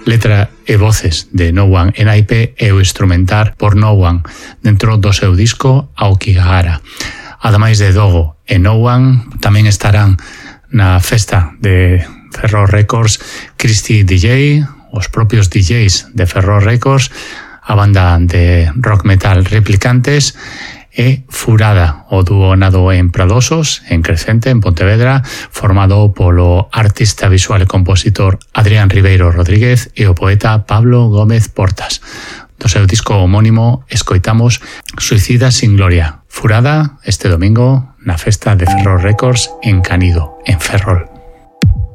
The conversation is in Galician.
letra e voces de No One e naipe e o instrumentar por No One dentro do seu disco Aokigahara. Ademais de Dogo e No One, tamén estarán na festa de Ferro Records Christy DJ, os propios DJs de Ferro Records, a banda de rock metal Replicantes e Furada, o dúo nado en Pradosos, en Crecente, en Pontevedra, formado polo artista visual e compositor Adrián Ribeiro Rodríguez e o poeta Pablo Gómez Portas. Do seu disco homónimo escoitamos Suicida sin Gloria. Furada este domingo na festa de Ferrol Records en Canido, en Ferrol.